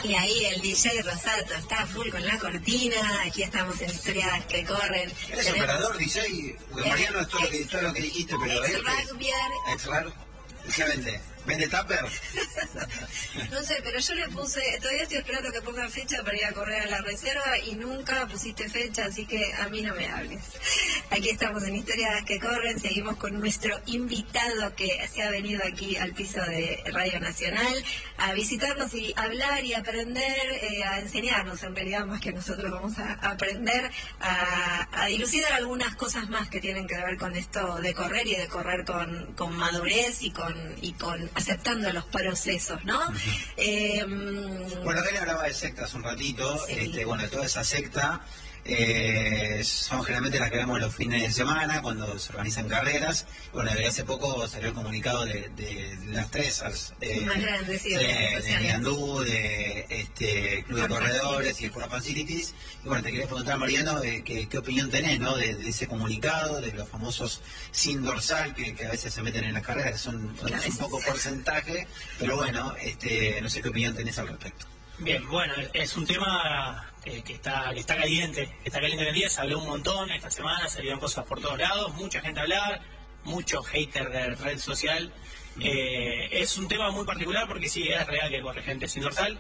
Y ahí el DJ Rosato está a full con la cortina. Aquí estamos en Historias que Corren. ¿Eres operador, DJ? Porque Mariano es todo lo que dijiste, pero él... Ex-rugbyer. ¿Qué vende tupper? No sé, pero yo le puse, todavía estoy esperando que pongan fecha para ir a correr a la reserva y nunca pusiste fecha, así que a mí no me hables. Aquí estamos en Historias que Corren, seguimos con nuestro invitado que se ha venido aquí al piso de Radio Nacional a visitarnos y hablar y aprender, a enseñarnos en realidad, más que nosotros vamos a aprender, a dilucidar algunas cosas más que tienen que ver con esto de correr y de correr con madurez y con aceptando los procesos, ¿no? Bueno, él hablaba de sectas un ratito, sí. Toda esa secta son generalmente las que vemos los fines de semana cuando se organizan carreras. Bueno, hace poco salió el comunicado de las tres más grandes, sí, de Niandú, de Club de Corredores y de Pura Facilities. Y bueno, te quería preguntar, Mariano, ¿qué opinión tenés, ¿no? de ese comunicado, de los famosos sin dorsal que a veces se meten en las carreras, que son un poco porcentaje, pero bueno, no sé qué opinión tenés al respecto. Bien, bueno, es un tema que está caliente en el día. Se habló un montón esta semana, salieron cosas por todos lados, mucha gente a hablar, mucho hater de red social. Es un tema muy particular porque sí, es real que corre gente sin dorsal.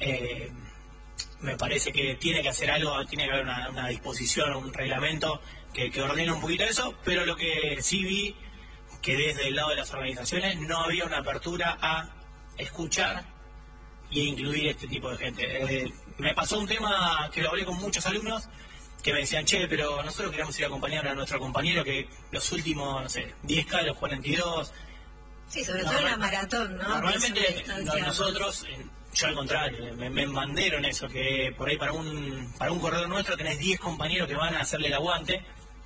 Me parece que tiene que hacer algo, tiene que haber una disposición, un reglamento que ordene un poquito eso, pero lo que sí vi, que desde el lado de las organizaciones no había una apertura a escuchar y incluir este tipo de gente. Me pasó un tema que lo hablé con muchos alumnos que me decían, pero nosotros queremos ir a acompañar a nuestro compañero que los últimos, 10K, los 42. Sí, sobre todo en la maratón, ¿no? Normalmente nosotros, yo al contrario, me embandero en eso, que por ahí para un corredor nuestro tenés 10 compañeros que van a hacerle el aguante,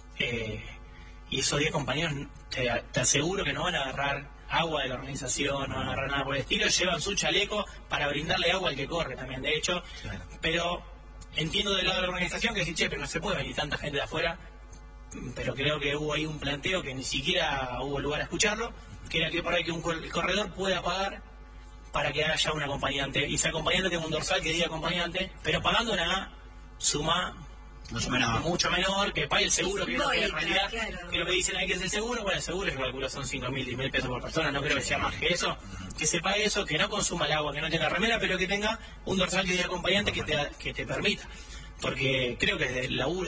y esos 10 compañeros te aseguro que no van a agarrar agua de la organización, no van a agarrar nada por el estilo, llevan su chaleco para brindarle agua al que corre también, de hecho, claro. Pero entiendo del lado de la organización que dice, pero no se puede venir tanta gente de afuera, pero creo que hubo ahí un planteo que ni siquiera hubo lugar a escucharlo, que era que por ahí que un corredor pueda pagar para que haya un acompañante, y ese acompañante tenga un dorsal que diga acompañante, pero pagando una suma mucho menor, que pague el seguro, que es en realidad, claro. Que lo que dicen ahí que es el seguro, bueno, el seguro yo calculo son 5.000, 10.000 pesos por persona, no creo que sea más que eso, que se pague eso, que no consuma el agua, que no tenga remera, pero que tenga un dorsal que diga acompañante que te permita, porque creo que desde el laburo,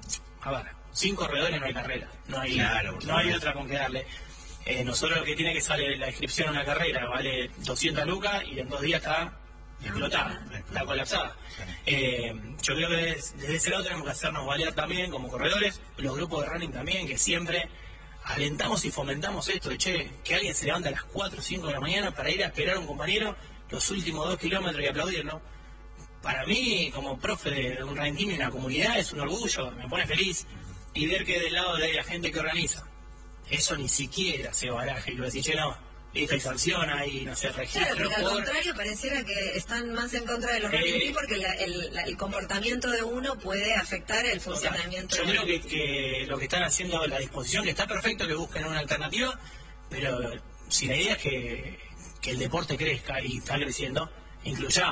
sin corredores no hay carrera, no hay otra con que darle. Nosotros lo que tiene que salir la inscripción a una carrera vale 200 lucas y en 2 días está explotada, está colapsada. Yo creo que desde ese lado tenemos que hacernos valer también como corredores, los grupos de running también, que siempre alentamos y fomentamos esto de que alguien se levanta a las 4 o 5 de la mañana para ir a esperar a un compañero los últimos 2 kilómetros y aplaudirlo. Para mí, como profe de un running team y una comunidad, es un orgullo, me pone feliz, y ver que del lado de la gente que organiza eso ni siquiera se baraja y lo decís, listo, y sanciona y no sé, registra. Claro, pero al contrario, pareciera que están más en contra de los running team porque el comportamiento de uno puede afectar el funcionamiento. Yo creo que lo que están haciendo, la disposición, que está perfecto que busquen una alternativa, pero si la idea es que el deporte crezca y está creciendo, incluya